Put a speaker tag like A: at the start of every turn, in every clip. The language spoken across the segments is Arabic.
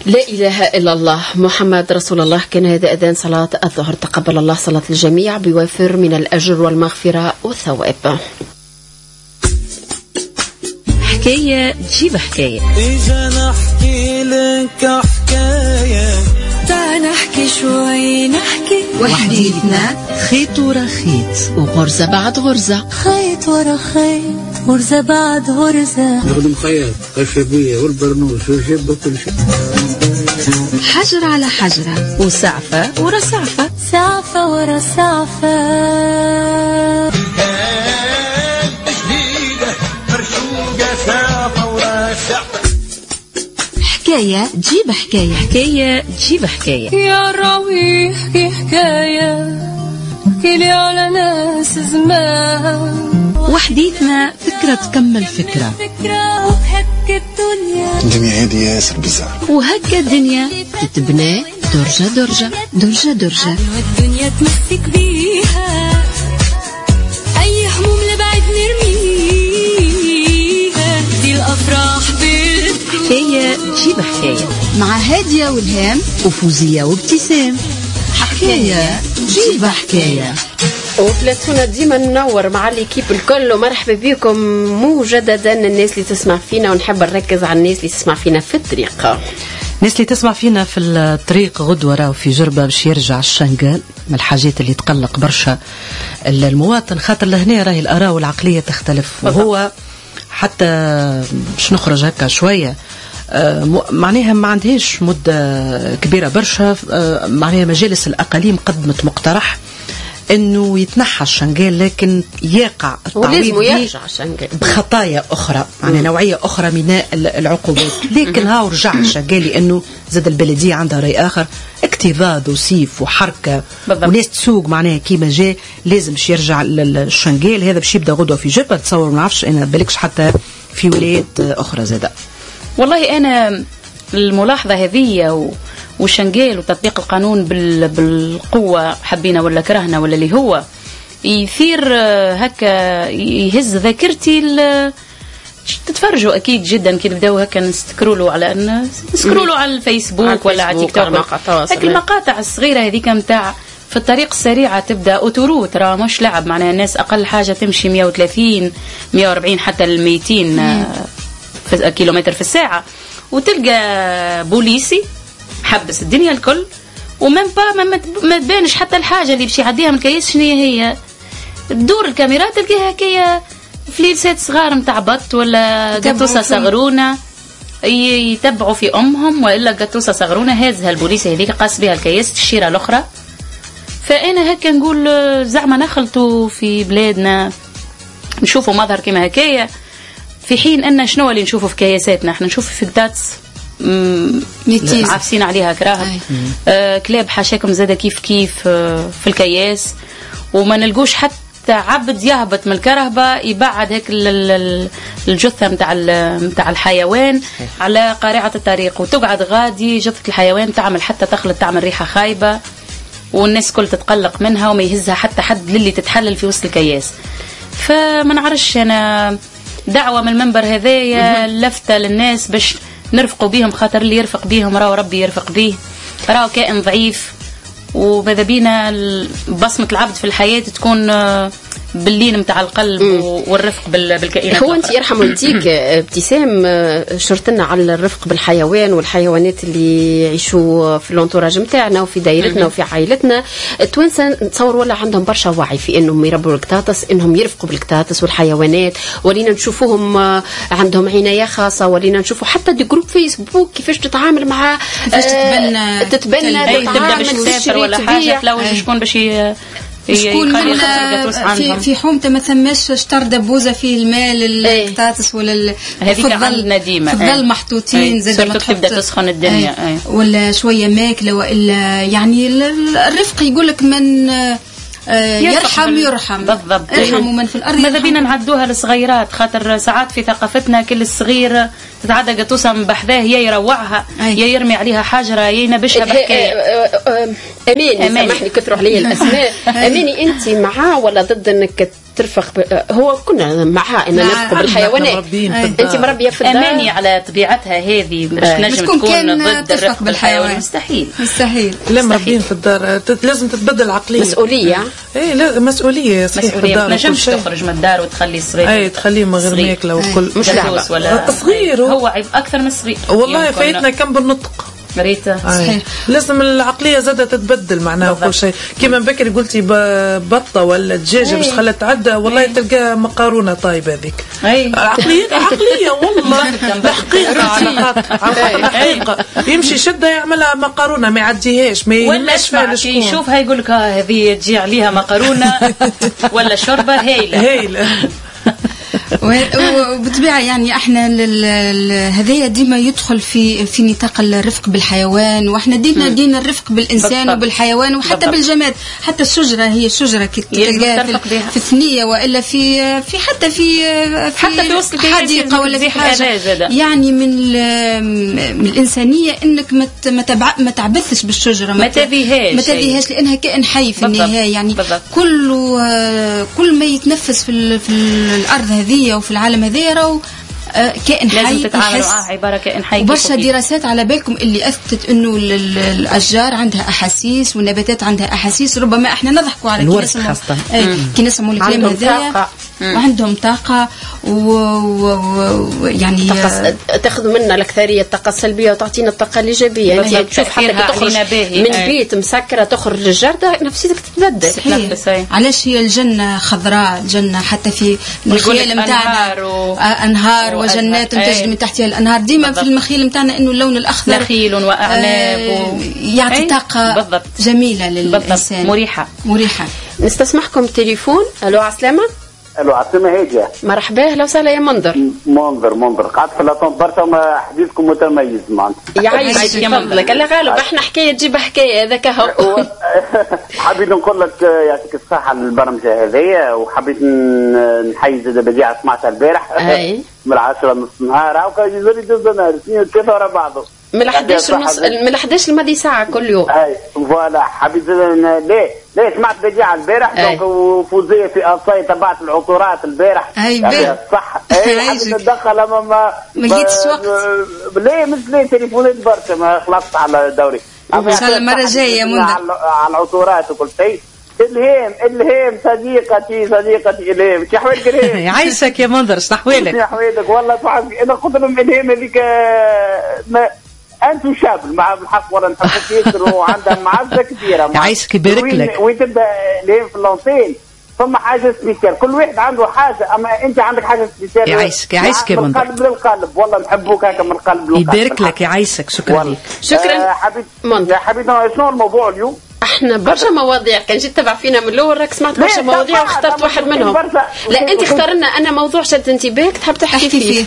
A: لا إله إلا الله محمد رسول الله. كان هذا أذان صلاة الظهر. تقبل الله صلاة الجميع بوافر من الأجر والمغفرة والثواب.
B: حكاية تجيب حكاية.
C: إذا نحكي لك حكاية
D: تعال نحكي شوي نحكي
B: وحديتنا خيط ورا خيط
A: وغرزة بعد غرزة،
D: خيط ورا خيط غرزة بعد غرزة،
E: نخدم خياط خشبية والبرنوس والجبة كل شيء،
B: حجر على حجرة وسعفة ورا سعفة،
D: سعفة ورا سعفة،
C: جديدة مرشوقة سعفة ورا سعفة.
B: حكاية تجيب حكاية، حكاية تجيب حكاية.
D: يا راوي احكي حكاية احكيلي على ناس زمان،
B: وحديتنا فكرة تكمل فكرة،
D: فكرة وهك
E: الدنيا هادي ياسر بزاف،
B: وهكا الدنيا تتبنى درجة درجة درجة درجة،
D: والدنيا تمسك بيها أي هموم لبعد نرميها، دي الأفراح
B: حكاية تجيب حكاية
F: مع هادية والهام
B: وفوزية وابتسام.
F: حكاية تجيب حكاية.
A: وبلاتونا ديما ننور مع الكيب الكل، ومرحبا بكم مجددا الناس اللي تسمع فينا، ونحب نركز على الناس اللي تسمع فينا في الطريق.
B: الناس اللي تسمع فينا في الطريق غدوة راهو في جربة باش يرجع الشنقال، من الحاجات اللي تقلق برشا المواطن، خاطر لهنا راهي الآراء والعقلية تختلف، وهو حتى باش نخرج هكا شوية معناها ما عندهاش مدة كبيرة برشا، معناها مجالس الأقاليم قدمت مقترح انه يتنحى الشنقال، لكن يقع التعويض بخطايا اخرى، يعني نوعيه اخرى من العقوبات، لكن هاو رجع الشنقال لانه زاد البلديه عندها راي اخر، اكتظاظ وسيف وحركه وناس تسوق معناها كيما جاء لازم باش يرجع الشنقال. هذا باش يبدا غدوه في جبه، تصور ما نعرفش انا بالكش حتى في ولايات اخرى زاده.
G: والله انا الملاحظه هذه والشنقال وتطبيق القانون بالقوة حبينا ولا كرهنا ولا اللي هو يثير هكا يهز ذاكرتي. تتفرجوا أكيد جدا كي نبداو هكا نسكرولوا على الفيسبوك ولا على تيك توك، هكا المقاطع الصغيرة هذيك متاع في الطريق السريعة تبدأ أوتوروت، راه مش لعب، معناها الناس أقل حاجة تمشي 130 140 حتى 200 كيلومتر في الساعة، وتلقى بوليسي حبس الدنيا الكل، ومن ما تبانش حتى الحاجة اللي بشي يعديها من الكيس شنو هي. تدور الكاميرات تلقاها هكايا فليسات صغار متاع بط ولا قطوسة صغرونة يتبعوا في أمهم، وإلا قطوسة صغرونة هازها البوليسي هذيك قاس بها الكيس الشيرة الأخرى. فأنا هكا نقول زعما نخلطوا في بلادنا نشوفوا مظهر كما هكايا، في حين أن شنو اللي نشوفه في كياساتنا، احنا نشوف في قداتس عافسين عليها كراهب، كلاب حاشاكم زاده كيف في الكياس، وما نلقوش حتى عبد يهبط من الكرهبة يبعد هيك الجثة متاع الحيوان على قارعة الطريق، وتقعد غادي جثة الحيوان تعمل حتى تخلط، تعمل ريحة خايبة، والناس كل تتقلق منها وما يهزها حتى حد للي تتحلل في وسط الكياس. فما نعرفش أنا دعوة من المنبر هذايا لفتة للنااس باش نرفقوا بيهم، خاطر اللي يرفق بيهم راهو ربي يرفق بيه، راهو كائن ضعيف، وماذا بينا بصمة العبد في الحياة تكون باللين متاع القلب والرفق بالكائنات.
A: هو انت يرحم والديك ابتسام شرطنا على الرفق بالحيوان والحيوانات اللي يعيشوا في الانتوراج نتاعنا وفي دايرتنا وفي عائلتنا. التوانسه نتصور ولا عندهم برشا وعي في انهم يربوا القطاطس، انهم يرفقوا بالقطاطس والحيوانات، ولينا نشوفوهم عندهم عنايه خاصه، ولينا نشوفوا حتى دي جروب فيسبوك كيفاش تتعامل مع
F: كيفاش تتبنى
G: تبدا باش تسافر ولا حاجه تلوج شكون باش
F: شكون في حومته ما ثماش شطر دبوزه فيه المال القطاطس ولا
G: هذيك عندنا ديما
F: في الظل محطوطين
G: زاد ما تبدا تسخن الدنيا
F: ولا شويه ماكله، والا يعني الرفق يقول لك من يرحم
G: بالضبط،
F: ارحموا من في الارض.
G: ماذا بينا نعدوها للصغيرات، خاطر ساعات في ثقافتنا كل الصغير تتعدى قطوسه من بحذاه يا يروعها يا يرمي عليها حجره يا ينبشها بحكايه.
A: اماني سامحني كثروا علي الاسماء. اماني انت مع ولا ضد انك ترفق هو كنا معها ان نرفق بالحيوانات. انت مربيه في الدار
G: اماني على طبيعتها هذه باش تنجم تكون ضد الرفق بالحيوان. مستحيل.
H: لا مربين في الدار لازم تتبدل العقليه.
A: مسؤوليه.
H: اي لا مسؤوليه صحيح.
G: ما نجمش تخرج من الدار وتخلي صغير.
H: اي تخليه من غير ماكله وكل
G: مش لعبه ولا
H: صغير.
G: هو عيب اكثر من صغير
H: والله فايتنا كم بالنطق.
G: مريته
H: صحيح. لازم العقليه زادة تتبدل معناها وكل شيء. كيما بكري قلتي بطه ولا دجاجه باش تخلى تعدى والله تلقى مقارونه طايبه هذيك. عقليه والله الحقيقه على حقيقه يمشي شده يعملها مقارونه ما يعديهاش ما يهمش فيها شكون
G: يشوفها يقول لك هذه تجي عليها مقارونه ولا شوربه هايله.
F: وبالطبيعه يعني احنا هذايا ديما يدخل في نطاق الرفق بالحيوان، واحنا دينا الرفق بالانسان وبالحيوان وحتى بالجماد. حتى الشجره هي الشجره كي تلقاها في ثنيه والا في حتى في وسط الحديقه ولا في حاجه يعني من الانسانيه انك ما تعبثش بالشجره، ما تذيهاش لانها كائن حي في النهايه. يعني كل ما يتنفس في الارض هذه وفي العالم هذا راهو كائن حي.
G: لازم تتعاملوا معاه عباره كائن حي.
F: وبرشا دراسات على بالكم اللي اثبتت انه الاشجار عندها احاسيس والنباتات عندها احاسيس. ربما احنا نضحكوا على كي نسمعوا الكلام هذا وعندهم طاقه ويعني
A: تاخذ منا الاكثريه الطاقه السلبيه وتعطينا الطاقه الايجابيه. يعني تشوف حتى تخرج من بيت مسكره تخرج للجرده نفسيتك تتبدل.
F: علاش هي الجنه خضراء؟ الجنه حتى في الخيال نتاعنا انهار وجنات تجري من تحتها الانهار. ديما في المخيل نتاعنا انه اللون الاخضر
G: نخيل واعناب
F: يعطي طاقه جميله للانسان مريحه.
A: نستسمحكم تليفون. الو عسلامه.
I: الو عسلامه هاجه.
A: مرحبا اهلا وسهلا يا
I: منظر قعدت في لاطون برشا حديثكم متميز معناتها.
A: يعيشك يا فضلك. الله غالب احنا حكايه تجيب حكايه هذاك هو.
I: حبيت نقول لك يعطيك الصحه البرمجه هذيا، وحبيت نحيي زاد بديعه سمعتها البارح من 10 نص نهار وكان يزوري جزء نهار 2 3 ورا بعضه
A: من 11 ونص من 11 لمدي ساعه كل يوم.
I: فوالا حبيت ليه سمعت بديعه البارح دونك وفوزيه في اصاي تبعت العطورات البارح صح. حبيت ندخل ما
F: جيتش وقت.
I: ليه مش ليه تليفونات برشا ما خلصت على دوري
F: ان شاء الله المره الجايه
I: على العطورات وكل شيء. الهام صديقتي الهام شو احوالك الهام؟
B: يعيشك يا منظر شو احوالك؟
I: يا احوالك والله انا قلت لهم الهام هذيك انتم شاب مع الحق ولا نحبك ياسر وعندها معزه كبيره.
B: يعيشك يبارك لك.
I: وين تبدا الهام في اللونتين ثم حاجه سبيسيال كل واحد عنده حاجه، اما انت عندك حاجه سبيسيال.
B: يعيشك يا منظر.
I: من القلب للقلب والله نحبوك هكا من القلب للقلب.
B: يبارك لك يعيشك. شكرا لك.
A: شكرا
I: حبيبي. شنو الموضوع اليوم؟
A: احنا برشا مواضيع كان جيت تبع فينا من الاول راك سمعت برشا مواضيع واخترت واحد منهم. لا انت اختار لنا انا موضوع شد انتباهك تحب تحكي فيه.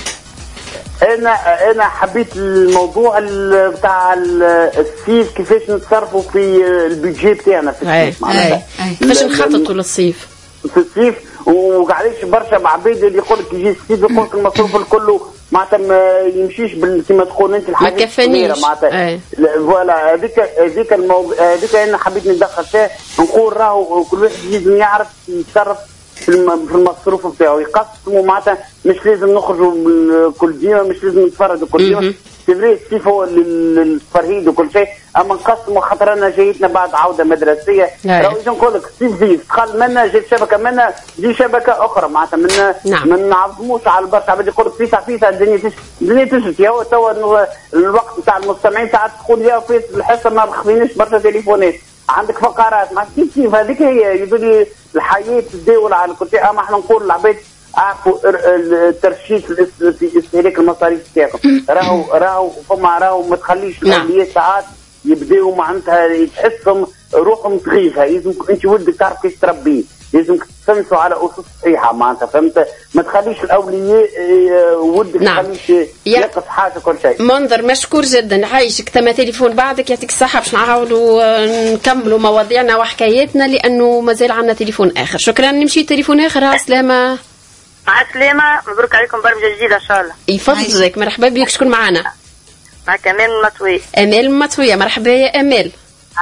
I: انا حبيت الموضوع بتاع الصيف كيفاش نتصرفوا في البيدجي بتاعنا في الصيف
A: معناتها كيفاش نخططوا للصيف
I: في الصيف. وعلاش برشا عباد اللي يقول لك يجي الصيف يقول لك المصروف الكل معناتها ما يمشيش كما تقول انت الحاجه
A: ما كفانيش
I: معناتها. فوالا هذيك الموضوع هذيك انا حبيت ندخل فيها نقول راهو كل واحد لازم يعرف يتصرف في المصروف بتاعه يقسموا معناتها. مش لازم نخرجوا كل ديما، مش لازم نتفرجوا كل ديما. سيفري كيف هو للفرهيد وكل شيء، اما نقسموا خاطر انا جايتنا بعد عوده مدرسيه. راهو نقول لك الصيف دخل منا جات شبكه منا دي شبكه اخرى معناتها ما نعظموش على البرشا عباد يقول لك فيسع الدنيا تشت يا توا الوقت نتاع المستمعين ساعات تقول يا فيس الحصه ما خذيناش برشا تليفونات عندك فقرات مع كيف هذيك هي يقول الحياه تداول على كل شيء. اما احنا نقول العباد اعرفوا الترشيد في استهلاك المصاريف تاعكم. راهو ما تخليش الاولياء ساعات يبداوا معناتها تحسهم روحهم تغيفها. لازم انت ولدك تعرف كيف تربيه، لازم تسنسوا على اسس صحيحه معناتها فهمت. ما تخليش الاولياء ولدك تخليش يقص حاجه كل شيء.
A: منظر مشكور جدا. عايشك تم تليفون بعدك يعطيك الصحه باش نعاودوا نكملوا مواضيعنا وحكاياتنا لانه مازال عندنا تليفون اخر. شكرا. نمشي تليفون اخر. عسلامه.
J: عسلامة مبروك عليكم برمجة جديدة إن شاء الله.
A: يفضلك. مرحبا بك. شكون معنا؟
J: معك أمال المطوية.
A: أمال المطوية. مرحبا يا أمال.
J: عايش.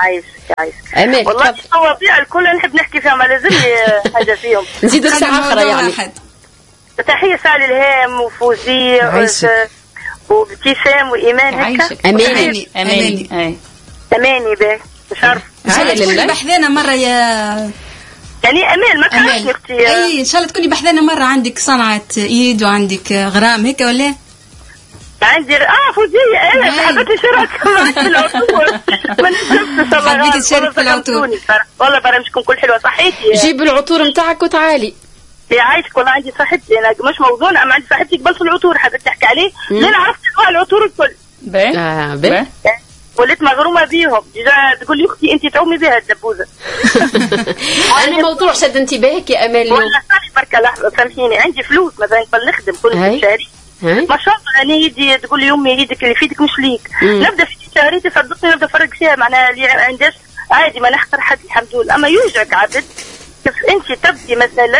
A: امال
J: والله المواضيع الكل نحب نحكي فيها، ما لازم لي حاجه فيهم.
A: نزيد ساعه اخرى يعني.
J: تحيه سالي الهام وفوزيه وابتسام وايمان هكا.
A: اماني
J: اماني باهي مش عارف.
F: تكوني بحذانا مره يا
J: يعني امال ما تعرفش اختي.
F: اي ان شاء الله تكوني بحذانا مره، عندك صنعه ايد وعندك غرام هيك ولا؟
J: عندي فوزيه انا حبيت نشارك في العطور. ما نشوفش
F: حبيت تشارك في العطور
J: والله برامجكم كل حلوه. صحيتي
A: جيب العطور نتاعك وتعالي.
J: يعيشك والله. عندي صاحبتي انا مش موضوع، اما عندي صاحبتي قبل في العطور حبيت تحكي عليه. انا عرفت انواع العطور الكل.
A: باهي
J: وليت مغرومه بيهم. تقول لي اختي انت تعومي بها الدبوزه.
A: انا موضوع شد انتباهك يا امال.
J: والله بركه لحظه سامحيني، عندي فلوس مثلا نقدر نخدم كل شهري ما شاء الله. انا يدي تقول لي يمي يدك اللي في يدك مش ليك. نبدا في شهريتي صدقني نبدا فرق فيها معناها اللي عندش عادي ما نحقر حد الحمد لله. اما يوجعك عبد كيف انت تبدي مثلا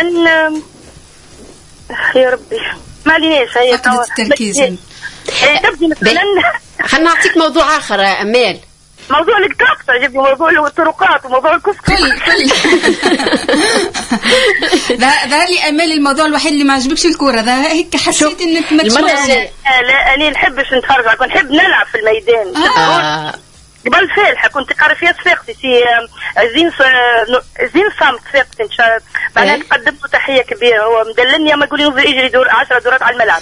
J: يا ربي ما عليناش هي
F: التركيز.
J: تبدي مثلا
A: خلينا نعطيك موضوع اخر يا امال.
J: موضوع القطاع جيب موضوع الطرقات وموضوع الكسكس.
F: ده لي امال الموضوع الوحيد اللي ما عجبكش الكوره ده هيك حسيت انك ما
J: لا انا نحبش نتفرج، نحب نلعب في الميدان. قبل فالحه كنت قاري فيها صفاقتي في زين صامت صفاقتي ان شاء الله. بعدين قدمت تحيه كبيره، هو مدلني اما يقول لي يجري دور 10 دورات على الملعب.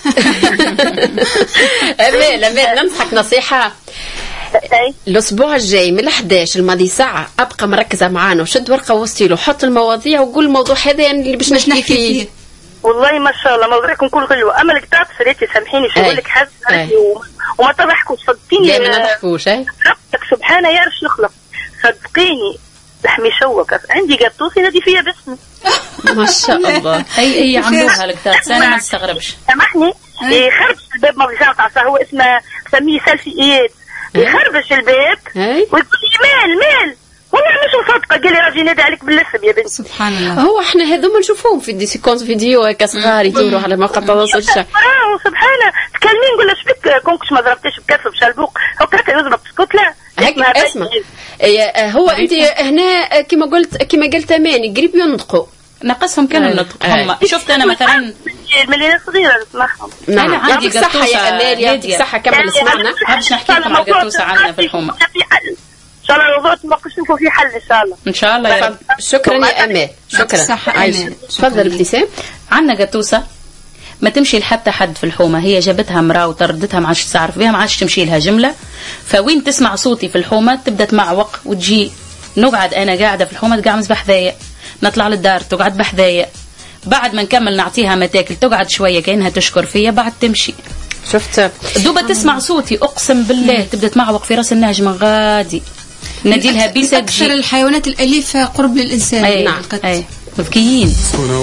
A: امال ننصحك نصيحه. الاسبوع الجاي من 11 الماضي ساعه ابقى مركزه معانا وشد ورقه وستيلو وحط المواضيع وقول الموضوع هذا اللي باش نحكي فيه.
J: والله ما شاء الله موضوعكم كل حلو. اما القطاع فريتي سامحيني شو نقول لك حاجه وما تضحكوش صدقيني.
A: لا ما نضحكوش.
J: ربك سبحانه يعرف يخلق. صدقيني لحمي شوك عندي قطوسي نادي فيها باسمي.
A: ما شاء الله.
G: اي عملوها القطاع انا ما استغربش.
J: سامحني يخربش الباب ما بيساعد هو اسمه سميه سلفي اياد. يخربش الباب ويقول لي مال والله مش مصدقه. قال لي راجي نادي عليك بالاسم يا بنت.
F: سبحان الله.
A: هو احنا هذوما نشوفوهم في دي سيكونس فيديو هكا صغار يدوروا على مواقع التواصل الاجتماعي.
J: سبحانه تكلمين نقول له شبيك كونكش ما ضربتيش بكف بشلبوق هكا يضرب بسكوت. لا
A: اسمع هو انت هنا كما قلت اماني قريب ينطقوا
G: نقصهم كانوا النطق هم. شفت انا مثلا
J: المليانه صغيره نسمعهم.
G: انا عندي
A: صحه يا امال يعطيك صحه. كمل اسمعنا.
G: باش نحكي لكم على القطوسه عندنا في الحومه.
J: ان شاء الله الموضوع تناقش لكم فيه حل ان شاء الله.
G: ان شاء الله يا رب.
A: شكرا يا امال. شكرا عايشه. تفضل ابتسام.
G: عندنا قطوسه ما تمشي لحتى حد في الحومه. هي جابتها مراه وطردتها ما عادش تعرف بها ما عادش تمشي لها جمله. فوين تسمع صوتي في الحومه تبدا تمعوق وتجي. نقعد انا قاعده في الحومه تقعمز بحذايا. نطلع للدار تقعد بحذايا. بعد ما نكمل نعطيها ما تاكل تقعد شويه كانها تشكر فيا بعد تمشي.
A: شفت
G: دوبا تسمع صوتي اقسم بالله تبدا تمعوق في راس النهجم غادي. نديلها بيسا.
F: اكثر الحيوانات الاليفه قرب للانسان.
G: نعم ذكيين.